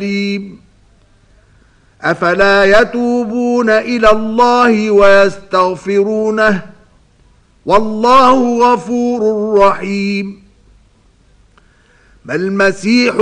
أفلا يتوبون إلى الله ويستغفرونه والله غفور رحيم. ما المسيح